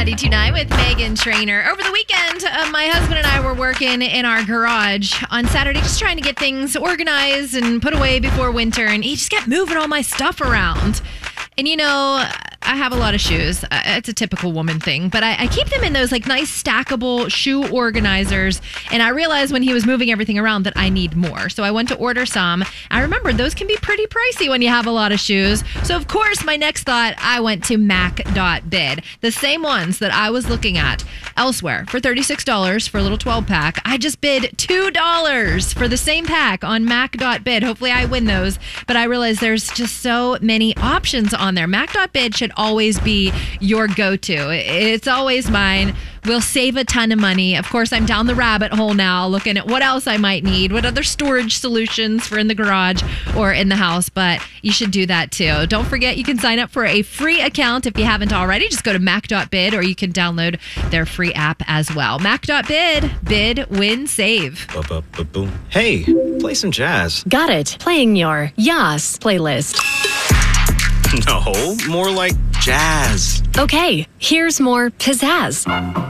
92.9 with Megan Trainor. Over the weekend, my husband and I were working in our garage on Saturday, just trying to get things organized and put away before winter. And he just kept moving all my stuff around. And, you know, I have a lot of shoes. It's a typical woman thing. But I keep them in those like nice stackable shoe organizers. And I realized when he was moving everything around that I need more. So I went to order some. I remember those can be pretty pricey when you have a lot of shoes. So, of course, my next thought, I went to Mac.bid. The same ones that I was looking at elsewhere for $36 for a little 12-pack. I just bid $2 for the same pack on Mac.bid. Hopefully I win those. But I realized there's just so many options on there. Mac.bid should always be your go-to. It's always mine. We'll save a ton of money. Of course, I'm down the rabbit hole now looking at what else I might need, what other storage solutions for in the garage or in the house, but you should do that too. Don't forget, you can sign up for a free account if you haven't already. Just go to Mac.bid or you can download their free app as well. Mac.bid. Bid, win, save. Boom. Hey, play some jazz. Got it. Playing your Yas playlist. No, more like jazz. Okay, here's more pizzazz.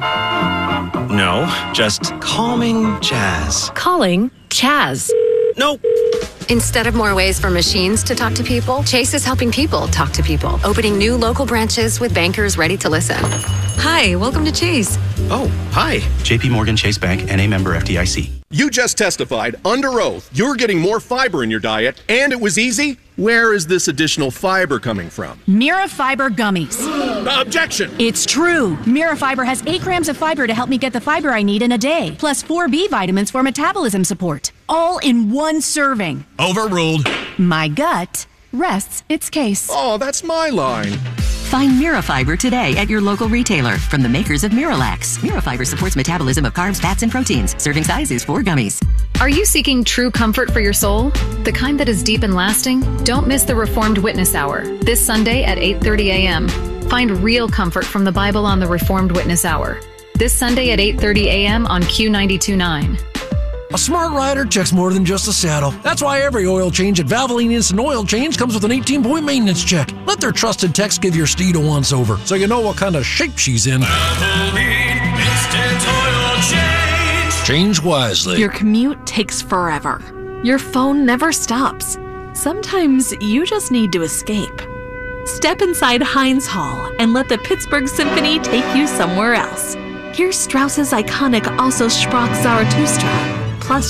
No, just calming jazz. Calling Chaz. Nope. Instead of more ways for machines to talk to people, Chase is helping people talk to people, opening new local branches with bankers ready to listen. Hi, welcome to Chase. Oh, hi. JP Morgan Chase Bank, N.A. member FDIC. You just testified under oath you're getting more fiber in your diet, and it was easy? Where is this additional fiber coming from? Mira Fiber Gummies. Objection! It's true. Mira Fiber has 8 grams of fiber to help me get the fiber I need in a day, plus 4 B vitamins for metabolism support. All in one serving. Overruled. My gut rests its case. Oh, that's my line. Find Mirafiber today at your local retailer from the makers of Miralax. Mirafiber supports metabolism of carbs, fats, and proteins. Serving size is 4 gummies. Are you seeking true comfort for your soul? The kind that is deep and lasting? Don't miss the Reformed Witness Hour this Sunday at 8:30 a.m. Find real comfort from the Bible on the Reformed Witness Hour this Sunday at 8:30 a.m. on Q92.9. A smart rider checks more than just a saddle. That's why every oil change at Valvoline Instant Oil Change comes with an 18-point maintenance check. Let their trusted techs give your steed a once-over so you know what kind of shape she's in. Valvoline Instant Oil Change. Change wisely. Your commute takes forever. Your phone never stops. Sometimes you just need to escape. Step inside Heinz Hall and let the Pittsburgh Symphony take you somewhere else. Hear Strauss's iconic Also sprach Zarathustra.